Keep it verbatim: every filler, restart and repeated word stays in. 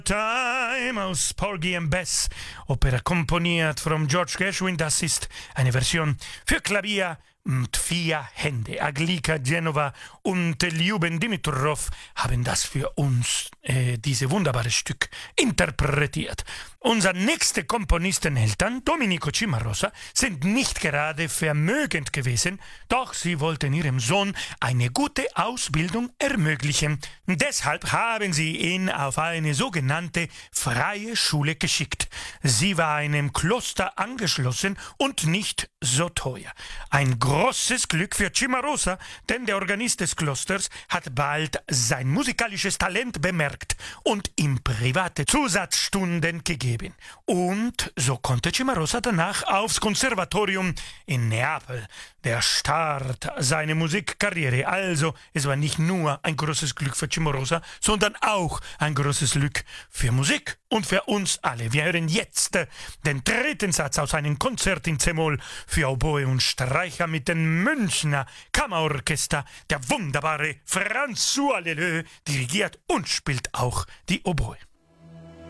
Time aus Porgy and Bess, Opera komponiert von George Gershwin. Das ist eine Version für Klavier und vier Hände. Aglika Genova und Ljuben Dimitrov haben das für uns, äh, diese wunderbare Stück, interpretiert. Unser nächster Komponisteneltern, Domenico Cimarosa, sind nicht gerade vermögend gewesen, doch sie wollten ihrem Sohn eine gute Ausbildung ermöglichen. Deshalb haben sie ihn auf eine sogenannte freie Schule geschickt. Sie war einem Kloster angeschlossen und nicht so teuer. Ein großes Glück für Cimarosa, denn der Organist des Klosters hat bald sein musikalisches Talent bemerkt und ihm private Zusatzstunden gegeben. Und so konnte Cimarosa danach aufs Konservatorium in Neapel. Der Start seiner Musikkarriere. Also, es war nicht nur ein großes Glück für Cimarosa, sondern auch ein großes Glück für Musik und für uns alle. Wir hören jetzt den dritten Satz aus einem Konzert in C-Moll für Oboe und Streicher mit dem Münchner Kammerorchester. Der wunderbare François Leleux dirigiert und spielt auch die Oboe.